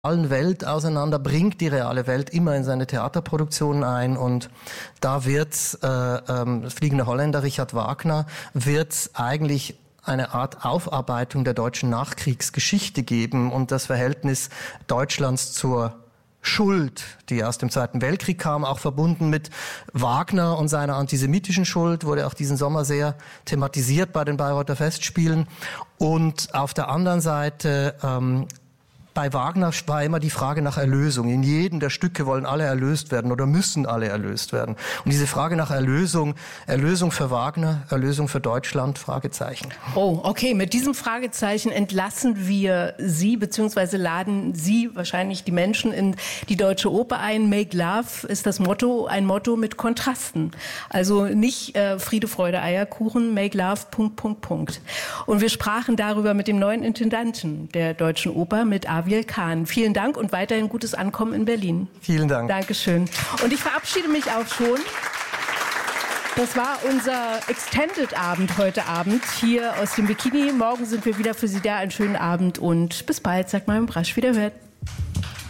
Welt auseinander, bringt die reale Welt immer in seine Theaterproduktionen ein, und da wird Fliegender Holländer, Richard Wagner, wird eigentlich eine Art Aufarbeitung der deutschen Nachkriegsgeschichte geben und das Verhältnis Deutschlands zur Schuld, die aus dem Zweiten Weltkrieg kam, auch verbunden mit Wagner und seiner antisemitischen Schuld, wurde auch diesen Sommer sehr thematisiert bei den Bayreuther Festspielen. Und auf der anderen Seite bei Wagner war immer die Frage nach Erlösung. In jedem der Stücke wollen alle erlöst werden oder müssen alle erlöst werden. Und diese Frage nach Erlösung, Erlösung für Wagner, Erlösung für Deutschland, Fragezeichen. Oh, okay. Mit diesem Fragezeichen entlassen wir Sie, beziehungsweise laden Sie wahrscheinlich die Menschen in die Deutsche Oper ein. Make Love ist das Motto, ein Motto mit Kontrasten. Also nicht Friede, Freude, Eierkuchen, Make Love, ... Und wir sprachen darüber mit dem neuen Intendanten der Deutschen Oper, mit Aviel Kahn. Vielen Dank und weiterhin gutes Ankommen in Berlin. Vielen Dank. Dankeschön. Und ich verabschiede mich auch schon. Das war unser Extended-Abend heute Abend hier aus dem Bikini. Morgen sind wir wieder für Sie da. Einen schönen Abend und bis bald. Sagt mal im Brasch, wiederhört.